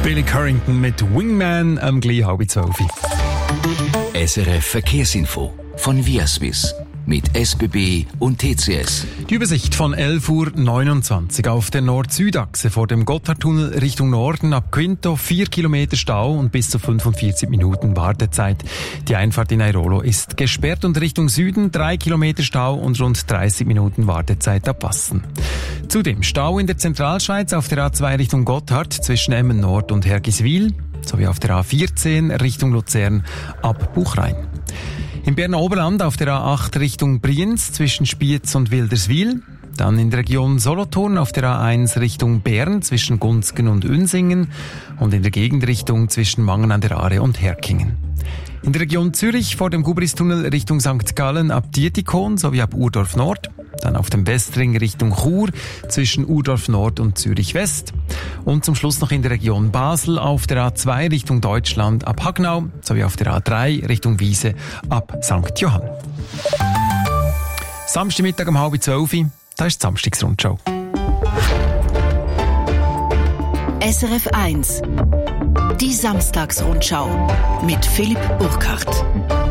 Billy Currington mit Wingman am gleich 11:30. SRF Verkehrsinfo von Viaswiss mit SBB und TCS. Die Übersicht von 11:29 Uhr auf der Nord-Süd-Achse vor dem Gotthardtunnel Richtung Norden ab Quinto 4 Kilometer Stau und bis zu 45 Minuten Wartezeit. Die Einfahrt in Airolo ist gesperrt und Richtung Süden 3 Kilometer Stau und rund 30 Minuten Wartezeit ab Wassen. Zudem Stau in der Zentralschweiz auf der A2 Richtung Gotthard zwischen Emmen Nord und Hergiswil sowie auf der A14 Richtung Luzern ab Buchrein. Im Berner Oberland auf der A8 Richtung Brienz zwischen Spiez und Wilderswil. Dann in der Region Solothurn auf der A1 Richtung Bern zwischen Gunzgen und Unsingen und in der Gegenrichtung zwischen Mangen an der Aare und Herkingen. In der Region Zürich vor dem Gubristunnel Richtung St. Gallen ab Dietikon sowie ab Urdorf Nord. Dann auf dem Westring Richtung Chur zwischen Urdorf Nord und Zürich West. Und zum Schluss noch in der Region Basel auf der A2 Richtung Deutschland ab Hagnau sowie auf der A3 Richtung Wiese ab St. Johann. Samstagmittag um 11:30, da ist die Samstagsrundschau. SRF 1, die Samstagsrundschau mit Philipp Burkhardt.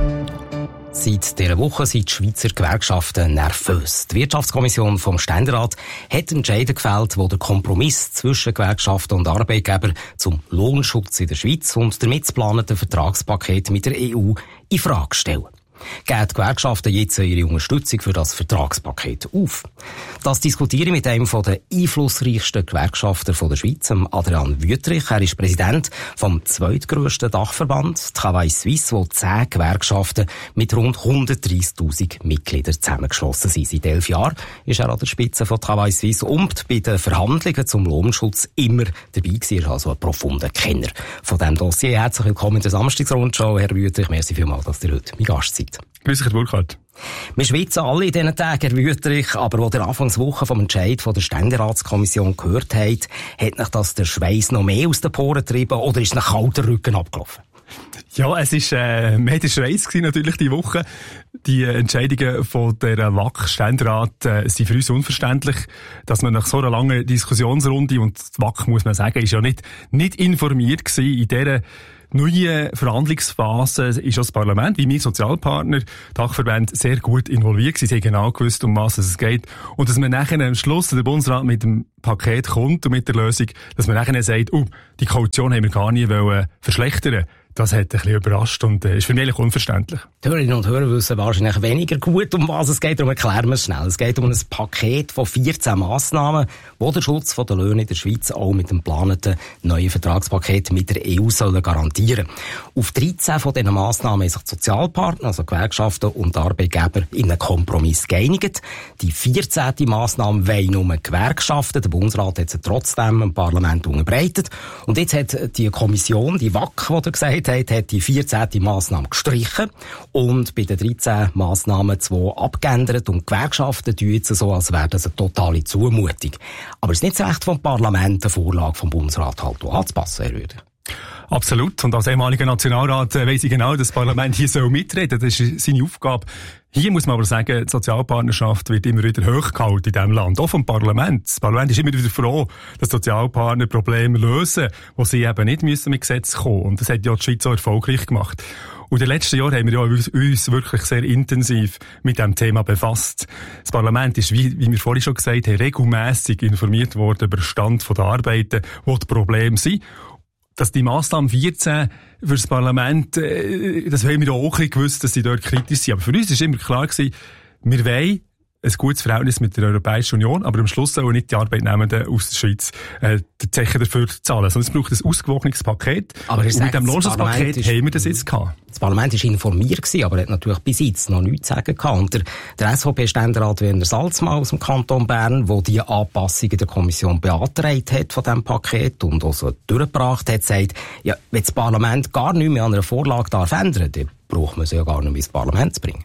Seit dieser Woche sind die Schweizer Gewerkschaften nervös. Die Wirtschaftskommission vom Ständerat hat Entscheide gefällt, die den Kompromiss zwischen Gewerkschaften und Arbeitgebern zum Lohnschutz in der Schweiz und damit das geplante Vertragspaket mit der EU in Frage stellen. Geben die Gewerkschaften jetzt ihre Unterstützung für das Vertragspaket auf? Das diskutiere ich mit einem der einflussreichsten Gewerkschafter der Schweiz, Adrian Wüthrich. Er ist Präsident vom zweitgrössten Dachverband, Travail Suisse, wo 10 Gewerkschaften mit rund 130.000 Mitgliedern zusammengeschlossen sind. Seit 11 Jahren ist er an der Spitze von Travail Suisse und bei den Verhandlungen zum Lohnschutz immer dabei gewesen. Er ist also ein profunder Kenner von diesem Dossier. Herzlich willkommen in der Samstagsrundschau, Herr Wüthrich. Merci vielmals, dass ihr heute mein Gast seid. Grüß dich, Herr Burkhardt. Wir schwitzen alle in diesen Tagen, Herr Wüthrich, aber wo der Anfangswoche vom Entscheid von der Ständeratskommission gehört hat euch das der Schweiß noch mehr aus den Poren getrieben oder ist ein kalter Rücken abgelaufen? Ja, es ist mehr der Schweiß gewesen, natürlich die Woche. Die Entscheidungen von der WAC-Ständerat sind für uns unverständlich, dass man nach so einer langen Diskussionsrunde, und die WAC, muss man sagen, ist ja nicht informiert gewesen in dieser neue Verhandlungsphase ist das Parlament, wie wir Sozialpartner, Dachverbände, sehr gut involviert gewesen. Sie haben genau gewusst, um was es geht. Und dass man nachher am Schluss der Bundesrat mit dem Paket kommt und mit der Lösung, dass man nachher sagt, die Kaution haben wir gar nie verschlechtern. Das hat ein bisschen überrascht und ist für mich eigentlich unverständlich. Die Hörerinnen und Hörer wissen wahrscheinlich weniger gut, um was es geht. Darum erklären wir es schnell. Es geht um ein Paket von 14 Massnahmen, wo der Schutz der Löhne in der Schweiz auch mit dem geplanten neuen Vertragspaket mit der EU sollen garantieren. Auf 13 von diesen Massnahmen haben sich die Sozialpartner, also Gewerkschaften und Arbeitgeber, in einen Kompromiss geeinigt. Die 14. Massnahme wollen nur Gewerkschaften. Der Bundesrat hat sie trotzdem im Parlament unterbreitet. Und jetzt hat die Kommission, die WAC, die gesagt hat die 14. Massnahme gestrichen und bei den 13 Massnahmen 2 abgeändert und die Gewerkschaften tun jetzt so, als wäre das eine totale Zumutung. Aber es ist nicht das Recht vom Parlament, eine Vorlage vom Bundesrat halt anzupassen, Herr Wüthrich. Absolut. Und als ehemaliger Nationalrat weiss ich genau, dass das Parlament hier mitreden soll. Das ist seine Aufgabe. Hier muss man aber sagen, die Sozialpartnerschaft wird immer wieder hochgehalten in diesem Land. Auch vom Parlament. Das Parlament ist immer wieder froh, dass Sozialpartner Probleme lösen, wo sie eben nicht müssen mit Gesetzen kommen. Und das hat ja die Schweiz auch erfolgreich gemacht. Und in den letzten Jahren haben wir ja uns wirklich sehr intensiv mit diesem Thema befasst. Das Parlament ist, wie wir vorhin schon gesagt haben, regelmässig informiert worden über den Stand der Arbeiten, wo die Probleme sind. Dass die Massnahme 14 für das Parlament, das haben wir auch ein bisschen gewusst, dass sie dort kritisch sind. Aber für uns war immer klar gewesen, wir wollen ein gutes Verhältnis mit der Europäischen Union, aber am Schluss sollen nicht die Arbeitnehmenden aus der Schweiz die Zeche dafür zahlen. Sondern es braucht ein ausgewogenes Paket. Aber und mit dem Lohnschutzpaket haben wir das jetzt gehabt. Das Parlament war informiert gewesen, aber hat natürlich bis jetzt noch nichts zu sagen gehabt. Und der SVP-Ständerat Werner Salzmann aus dem Kanton Bern, der die Anpassungen der Kommission beantragt hat von diesem Paket und auch so durchgebracht hat, sagt, ja, wenn das Parlament gar nichts mehr an einer Vorlage ändern darf, dann braucht man sie ja gar nicht mehr ins Parlament zu bringen.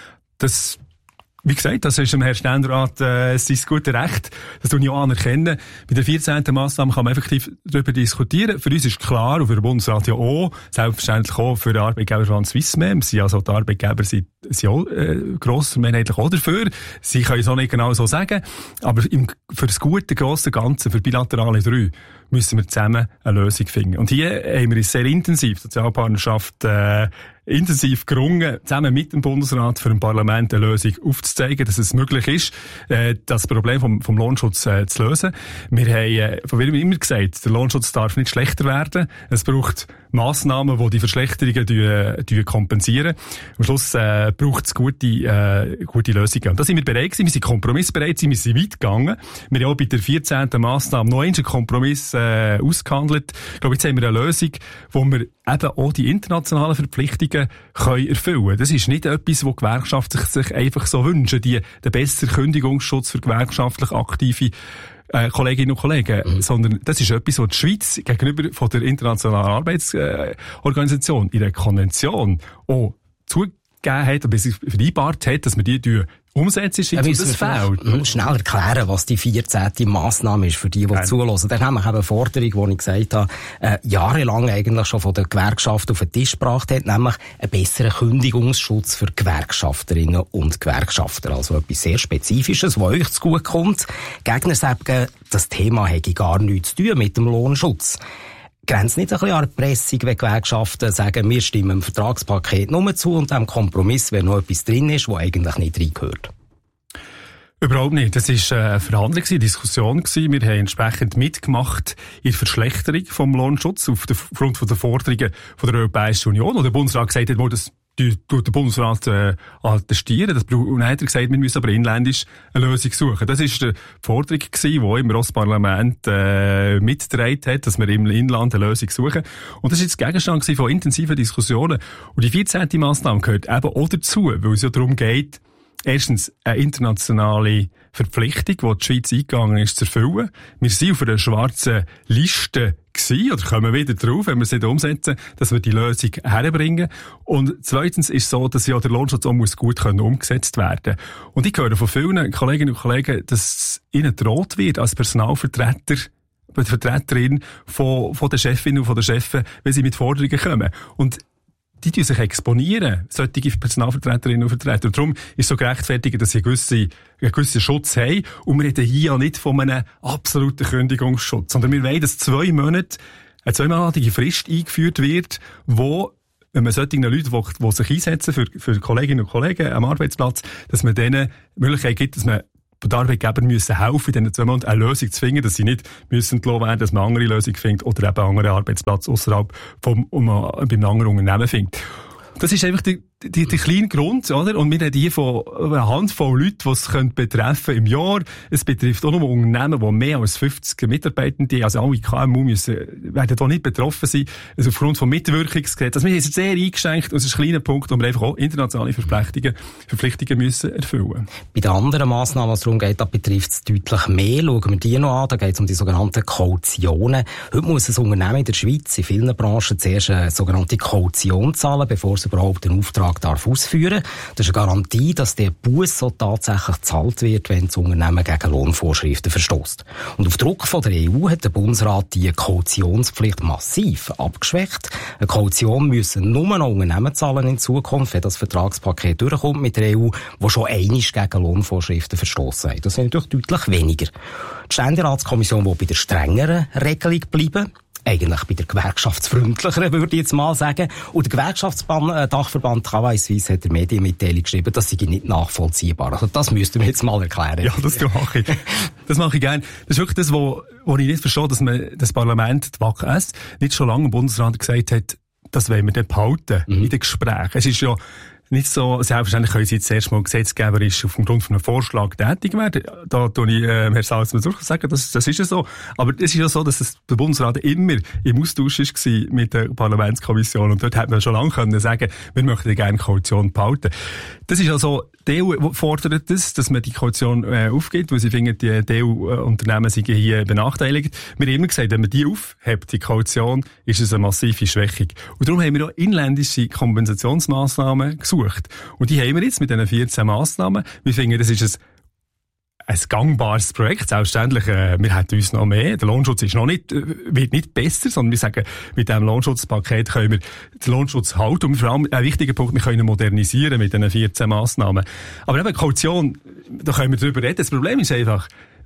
Wie gesagt, das ist dem Herrn Ständerat sein gutes Recht. Das tue ich auch anerkennen. Bei der 14. Massnahme kann man effektiv darüber diskutieren. Für uns ist klar, und für den Bundesrat ja auch, selbstverständlich auch für den Arbeitgeber von Swissmem. Die Arbeitgeber sind auch grossmehrheitlich auch dafür. Sie können es auch nicht genau so sagen. Aber für das gute, grosse Ganze, für bilaterale 3, müssen wir zusammen eine Lösung finden. Und hier haben wir sehr intensiv, die Sozialpartnerschaft, intensiv gerungen, zusammen mit dem Bundesrat für ein Parlament eine Lösung aufzuzeigen, dass es möglich ist, das Problem vom Lohnschutz zu lösen. Wir haben von immer gesagt, der Lohnschutz darf nicht schlechter werden. Es braucht Massnahmen, die Verschlechterungen kompensieren. Am Schluss braucht es gute Lösungen. Und da sind wir bereit gewesen, wir sind kompromissbereit, wir sind weit gegangen. Wir haben auch bei der 14. Massnahme noch einen Kompromiss ausgehandelt. Ich glaube, jetzt haben wir eine Lösung, wo wir eben auch die internationalen Verpflichtungen können erfüllen. Das ist nicht etwas, wo Gewerkschaften sich einfach so wünschen, den besseren Kündigungsschutz für gewerkschaftlich aktive Kolleginnen und Kollegen, sondern das ist etwas, was die Schweiz gegenüber von der Internationalen Arbeitsorganisation in der Konvention auch zugegeben hat und vereinbart hat, dass wir die umsetzen, ist jetzt das fehlt. Schnell erklären, was die 14. Massnahme ist, für die zuhören. Das ist nämlich eine Forderung, die ich gesagt habe, jahrelang eigentlich schon von der Gewerkschaft auf den Tisch gebracht hat, nämlich einen besseren Kündigungsschutz für Gewerkschafterinnen und Gewerkschafter. Also etwas sehr Spezifisches, was euch zugute kommt. Gegner sagen, das Thema hätte gar nichts zu tun mit dem Lohnschutz. Grenzt nicht ein bisschen an Erpressung, wenn Gewerkschaften sagen, wir stimmen dem Vertragspaket nur zu und dem Kompromiss, wenn noch etwas drin ist, was eigentlich nicht reingehört? Überhaupt nicht. Das war eine Verhandlung, eine Diskussion. Wir haben entsprechend mitgemacht in der Verschlechterung vom Lohnschutz aufgrund der Forderungen von der Europäischen Union. Und der Bundesrat gesagt hat, das tut der Bundesrat attestieren. Und dann hat er gesagt, wir müssen aber inländisch eine Lösung suchen. Das war die Forderung, die immer auch das Parlament mitgetragen hat, dass wir im Inland eine Lösung suchen. Und das war jetzt Gegenstand von intensiven Diskussionen. Und die 14. Massnahme gehört eben auch dazu, weil es ja darum geht, erstens eine internationale Verpflichtung, die die Schweiz eingegangen ist, zu erfüllen. Wir sind auf einer schwarzen Liste gewesen, oder kommen wieder drauf, wenn wir es nicht umsetzen, dass wir die Lösung herbringen. Und zweitens ist es so, dass ja der Lohnschutz auch gut umgesetzt werden. Und ich höre von vielen Kolleginnen und Kollegen, dass ihnen droht wird als Vertreterin von der Chefin und von der Chefin, wenn sie mit Forderungen kommen. Und die sich exponieren, solche Personalvertreterinnen und Vertreter. Und darum ist es so gerechtfertigt, dass sie einen gewissen Schutz haben. Und wir reden hier ja nicht von einem absoluten Kündigungsschutz, sondern wir wollen, dass 2 Monate eine 2-monatige Frist eingeführt wird, wo, wenn man solchen Leuten, die sich einsetzen für Kolleginnen und Kollegen am Arbeitsplatz, dass man denen die Möglichkeit gibt, dass man die Arbeitgeber müssen helfen, in diesen 2 Monaten eine Lösung zu finden, dass sie nicht müssen entlassen werden, dass man eine andere Lösung findet oder eben einen anderen Arbeitsplatz außerhalb beim anderen Unternehmen findet. Das ist einfach der kleine Grund, oder? Und wir reden hier von einer Handvoll Leuten, die es betreffen im Jahr. Es betrifft auch nur Unternehmen, die mehr als 50 Mitarbeitende, also alle KMU werden hier nicht betroffen sein, also aufgrund von Mitwirkungsgesetz. Also wir sind sehr eingeschränkt und es ist ein kleiner Punkt, wo wir einfach auch internationale Verpflichtungen müssen erfüllen. Bei den anderen Massnahmen, was darum geht, da betrifft es deutlich mehr. Schauen wir die noch an, da geht es um die sogenannten Kautionen. Heute muss ein Unternehmen in der Schweiz in vielen Branchen zuerst eine sogenannte Kaution zahlen, bevor es überhaupt den Auftrag darf ausführen. Das ist eine Garantie, dass der Buß so tatsächlich gezahlt wird, wenn das Unternehmen gegen Lohnvorschriften verstößt. Und auf Druck von der EU hat der Bundesrat die Kautionspflicht massiv abgeschwächt. Eine Kaution müssen nur noch Unternehmen zahlen in Zukunft, wenn das Vertragspaket durchkommt mit der EU, wo schon einmal gegen Lohnvorschriften verstoßen haben. Das sind natürlich deutlich weniger. Die Ständeratskommission will bei der strengeren Regelung bleiben. Eigentlich bei der gewerkschaftsfreundlicheren, würde ich jetzt mal sagen. Und der Gewerkschaftsdachverband Travail Suisse hat der Medienmitteilung geschrieben, das sei nicht nachvollziehbar. Also das müssten wir jetzt mal erklären. Ja, das mache ich. Das mache ich gerne. Das ist wirklich das, wo ich nicht verstehe, dass man das Parlament, die WAKS, nicht schon lange im Bundesrat gesagt hat, das wollen wir dann behalten in den Gesprächen. Es ist ja nicht so, selbstverständlich können Sie jetzt erst mal gesetzgeberisch aufgrund von einem Vorschlag tätig werden. Da tue ich Herr Salzmann durchaus sagen, das ist ja so. Aber es ist ja so, dass der Bundesrat immer im Austausch war mit der Parlamentskommission. Und dort hätte man schon lange können sagen, wir möchten gerne Kaution behalten. Das ist also, die EU fordert das, dass man die Kaution aufgibt, weil sie finden, die EU-Unternehmen sind hier benachteiligt. Wir haben immer gesagt, wenn man die aufhebt, die Kaution, ist es eine massive Schwächung. Und darum haben wir auch inländische Kompensationsmaßnahmen gesucht. Und die haben wir jetzt mit diesen 14 Massnahmen. Wir finden, das ist ein gangbares Projekt. Selbstverständlich, wir hätten uns noch mehr. Der Lohnschutz ist wird nicht besser, sondern wir sagen, mit diesem Lohnschutzpaket können wir den Lohnschutz halten. Und vor allem ein wichtiger Punkt, wir können modernisieren mit diesen 14 Massnahmen. Aber eben Kaution, da können wir drüber reden. Das Problem ist einfach,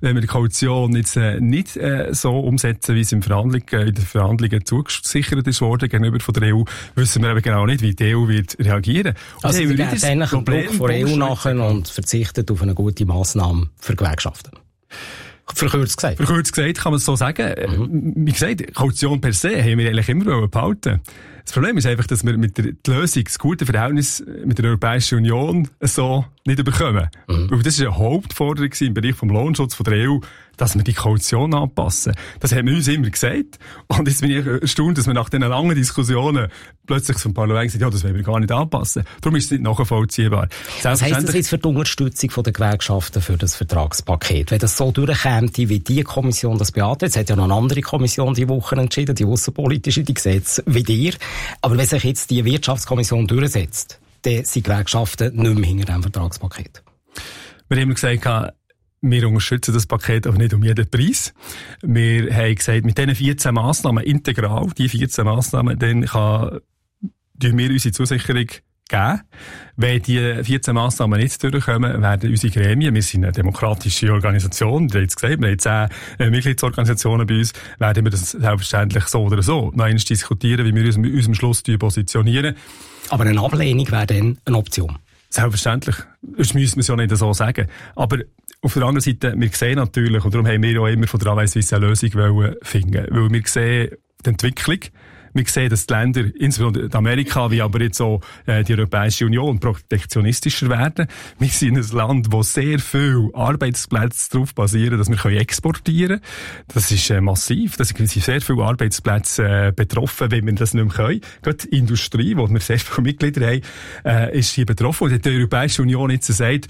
wenn wir die Koalition jetzt nicht so umsetzen, wie es in den Verhandlungen zugesichert ist worden gegenüber von der EU, wissen wir eben genau nicht, wie die EU wird reagieren. Also die geben eigentlich einen Druck von der EU nachher und verzichtet auf eine gute Massnahme für Gewerkschaften. Verkürzt gesagt kann man es so sagen. Wie gesagt, die Koalition per se haben wir eigentlich immer behalten. Das Problem ist einfach, dass wir mit der Lösung das gute Verhältnis mit der Europäischen Union so nicht bekommen. Weil das war eine Hauptforderung im Bereich vom Lohnschutz von der EU, dass wir die Koalition anpassen. Das haben wir uns immer gesagt. Und jetzt bin ich erstaunt, dass wir nach diesen langen Diskussionen plötzlich vom Parlament gesagt, ja, das wollen wir gar nicht anpassen. Darum ist es nicht nachvollziehbar. Was heisst das jetzt für die Unterstützung der Gewerkschaften für das Vertragspaket? Wenn das so durchkäme, wie die Kommission das beantragt, es hat ja noch eine andere Kommission die Woche entschieden, die aussenpolitische, die Gesetze wie dir. Aber wenn sich jetzt die Wirtschaftskommission durchsetzt, dann sind Gewerkschaften nicht mehr hinter diesem Vertragspaket. Wir haben gesagt, wir unterstützen das Paket aber nicht um jeden Preis. Wir haben gesagt, mit diesen 14 Massnahmen integral, die 14 Massnahmen, dann tun wir unsere Zusicherung geben. Wenn die 14 Massnahmen nicht durchkommen, werden unsere Gremien, wir sind eine demokratische Organisation, ihr habt es gesagt, wir haben 10 Mitgliedsorganisationen bei uns, werden wir das selbstverständlich so oder so noch einmal diskutieren, wie wir uns mit unserem Schluss positionieren. Aber eine Ablehnung wäre dann eine Option? Selbstverständlich. Das müssen wir es ja nicht so sagen. Aber auf der anderen Seite, wir sehen natürlich, und darum haben wir auch immer von der Arbeitsweise eine Lösung finden, weil wir sehen die Entwicklung. Wir sehen, dass die Länder, insbesondere Amerika, wie aber jetzt auch die Europäische Union, protektionistischer werden. Wir sind ein Land, wo sehr viele Arbeitsplätze darauf basieren, dass wir exportieren können. Das ist massiv. Da sind sehr viele Arbeitsplätze betroffen, wenn wir das nicht mehr können. Gerade die Industrie, wo wir sehr viele Mitglieder haben, ist hier betroffen. Und die Europäische Union jetzt sagt,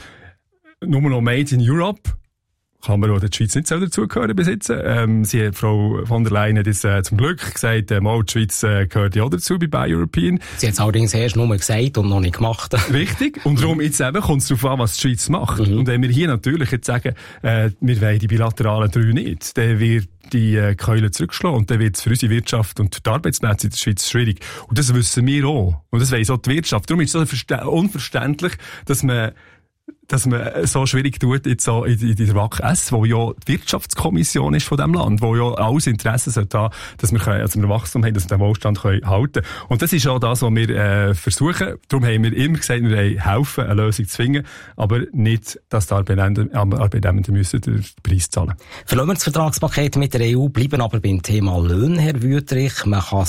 nur noch Made in Europe. Kann man auch die Schweiz nicht selber dazugehören besitzen. Frau von der Leyen hat jetzt zum Glück gesagt, die Schweiz gehört ja auch dazu bei Buy European. Sie hat es allerdings erst nur gesagt und noch nicht gemacht. Richtig. Und darum jetzt eben kommt es darauf an, was die Schweiz macht. Und wenn wir hier natürlich jetzt sagen, wir wollen die bilateralen 3 nicht, dann wird die Keule zurückschlagen und dann wird es für unsere Wirtschaft und die Arbeitsplätze in der Schweiz schwierig. Und das wissen wir auch. Und das weiss auch die Wirtschaft. Darum ist es so unverständlich, dass man so schwierig tut jetzt so in der WAC-S, wo ja die Wirtschaftskommission ist von diesem Land, wo ja alles Interesse sollte haben, dass wir Wachstum haben, dass wir den Wohlstand halten können. Und das ist auch das, was wir versuchen. Darum haben wir immer gesagt, wir wollen helfen, eine Lösung zu finden, aber nicht, dass die Arbeitnehmenden müssen den Preis zahlen. Verlassen wir das Vertragspaket mit der EU, bleiben aber beim Thema Löhne, Herr Wüthrich. Man kann